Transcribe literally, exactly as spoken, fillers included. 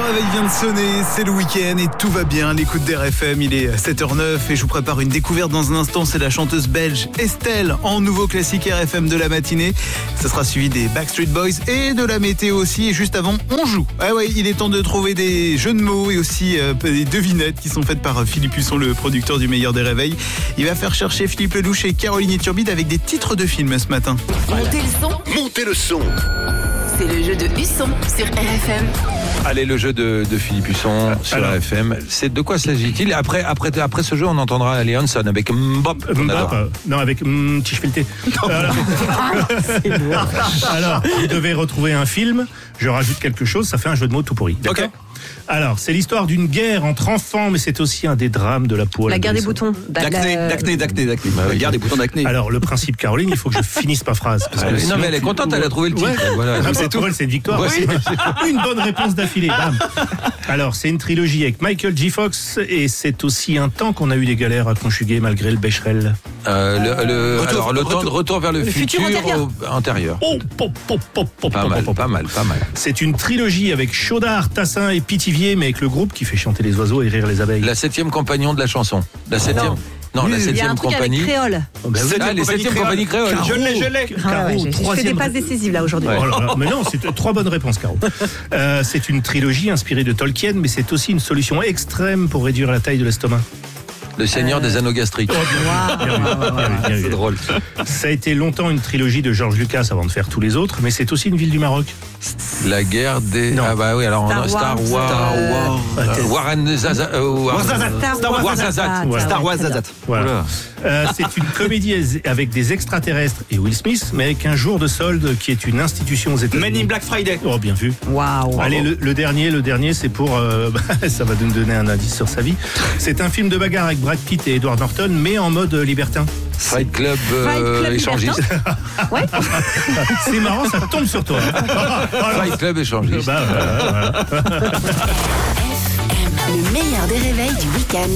réveil vient de sonner, c'est le week-end et tout va bien. L'écoute d'R F M, il est sept heures neuf et je vous prépare une découverte dans un instant. C'est la chanteuse belge Estelle en nouveau classique R F M de la matinée. Ça sera suivi des Backstreet Boys et de la météo aussi. Et juste avant, on joue. Ah ouais, il est temps de trouver des jeux de mots et aussi euh, des devinettes qui sont faites par Philippe Husson, le producteur du meilleur des réveils. Il va faire chercher Philippe Lelouch et Caroline Iturbide avec des titres de films ce matin. Montez le son. Montez le son. C'est le jeu de Husson sur R F M. Allez, le jeu de, de Philippe Husson sur Alors. R F M. C'est de quoi s'agit-il? Après, après, après ce jeu, on entendra Léon Son avec Mbop. qu'on adore. Mbop, euh, non, avec mm, Tischfelté. Alors, alors, vous devez retrouver un film. Je rajoute quelque chose, ça fait un jeu de mots tout pourri. D'accord. Ok. Alors, c'est l'histoire d'une guerre entre enfants, mais c'est aussi un des drames de la peau. à La guerre des l'adolescence. boutons. Da- D'acné, da- d'acné, d'acné, d'acné. Bah oui. La guerre des boutons d'acné. Alors, le principe, Caroline, il faut que je finisse ma phrase. Parce que Ah, sinon, non, mais elle est tu- contente, elle a trouvé le titre. Ouais. Voilà. Ah, c'est tout, c'est une victoire. Ouais, aussi. Une bonne réponse d'affilée. Bam. Alors, c'est une trilogie avec Michael J. Fox et c'est aussi un temps qu'on a eu des galères à conjuguer malgré le Becherel. Euh, le, le, Retour- alors, le retour- temps de retour vers le, futur antérieur. au- antérieur. Oh, pop, pop, pop, pop, Pas pop, mal, pop, pas pop. mal, pas mal. C'est une trilogie avec Chaudard, Tassin et Pithiviers, mais avec le groupe qui fait chanter les oiseaux et rire les abeilles. La septième compagnon de la chanson. La septième. Non, la Il y a un septième truc avec compagnie. créole. Oh, ben oui. Ah, les septième compagnie créole. Caro, Je l'ai, je l'ai. Caro, Ah ouais, j'ai- j'ai fait des troisième- passes décisives là aujourd'hui. Oh là là, mais non, c'est trois bonnes réponses, Caro. Euh, c'est une trilogie inspirée de Tolkien, mais c'est aussi une solution extrême pour réduire la taille de l'estomac. Le Seigneur des anneaux gastriques. Bien vu, bien vu, bien vu. C'est drôle. Ça a été longtemps une trilogie de George Lucas avant de faire tous les autres, mais c'est aussi une ville du Maroc. La guerre des. Non. Ah bah oui, alors on a Star Star Wars. Wars. Star Wars. Euh, Warren Zaza. euh, War- Warzazat. Star Wars. Warzazat. Voilà. Star Wars Zazat. Voilà. Euh, c'est une comédie avec des extraterrestres et Will Smith, mais avec un jour de solde qui est une institution aux États-Unis. Men in Black Friday. Oh, bien vu. Waouh. Allez, le, le dernier, le dernier, c'est pour. euh, ça va nous donner un indice sur sa vie. C'est un film de bagarre avec Brad Pitt et Edward Norton, mais en mode libertin. Fight Club, euh, Fight Club échangiste. Ouais. C'est marrant, ça tombe sur toi. Fight Club échangiste. Bah, voilà, voilà. Le meilleur des réveils du week-end.